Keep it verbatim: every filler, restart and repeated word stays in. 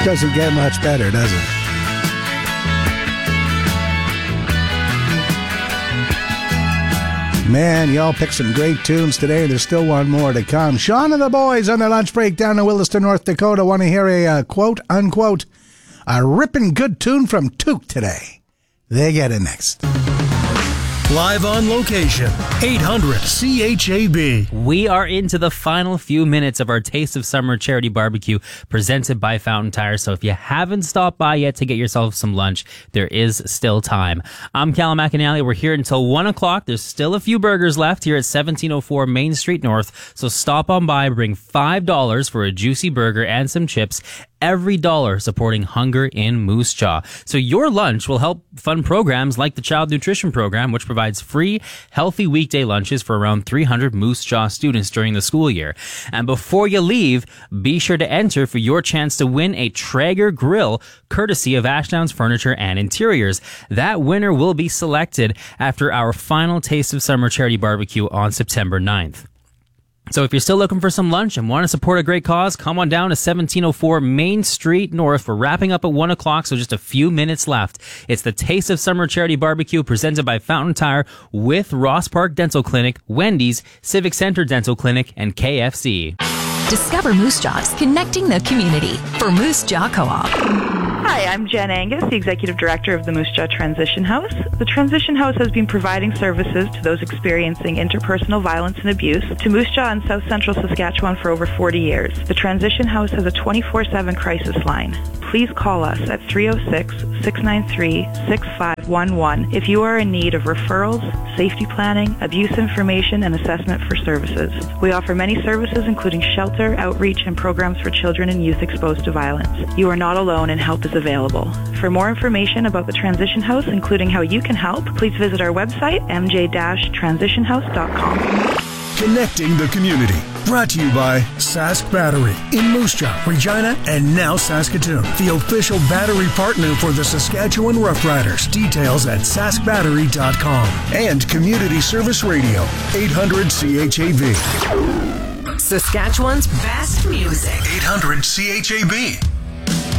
Doesn't get much better, does it? Man, y'all picked some great tunes today. There's still one more to come. Sean and the boys on their lunch break down in Williston, North Dakota want to hear a uh, quote, unquote, a ripping good tune from Took today. They get it next. Live on location, eight hundred C H A B. We are into the final few minutes of our Taste of Summer charity barbecue presented by Fountain Tire. So if you haven't stopped by yet to get yourself some lunch, there is still time. I'm Callum McAnally. We're here until one o'clock. There's still a few burgers left here at seventeen oh four Main Street North. So stop on by, bring five dollars for a juicy burger and some chips. Every dollar supporting hunger in Moose Jaw. So your lunch will help fund programs like the Child Nutrition Program, which provides free, healthy weekday lunches for around three hundred Moose Jaw students during the school year. And before you leave, be sure to enter for your chance to win a Traeger grill, courtesy of Ashdowns Furniture and Interiors. That winner will be selected after our final Taste of Summer charity barbecue on September ninth. So if you're still looking for some lunch and want to support a great cause, come on down to seventeen oh four Main Street North. We're wrapping up at one o'clock, so just a few minutes left. It's the Taste of Summer charity barbecue presented by Fountain Tire with Ross Park Dental Clinic, Wendy's, Civic Center Dental Clinic, and K F C. Discover Moose Jaw's connecting the community for Moose Jaw Co-op. Hi, I'm Jen Angus, the Executive Director of the Moose Jaw Transition House. The Transition House has been providing services to those experiencing interpersonal violence and abuse to Moose Jaw and South Central Saskatchewan for over forty years. The Transition House has a twenty-four seven crisis line. Please call us at three oh six, six nine three, six five one one if you are in need of referrals, safety planning, abuse information, and assessment for services. We offer many services including shelter, outreach, and programs for children and youth exposed to violence. You are not alone and help is available. For more information about the Transition House, including how you can help, please visit our website, m j dash transition house dot com. Connecting the community. Brought to you by Sask Battery in Moose Jaw, Regina, and now Saskatoon. The official battery partner for the Saskatchewan Roughriders. Details at sask battery dot com. And Community Service Radio, eight hundred C H A B. Saskatchewan's best music. eight hundred C H A B.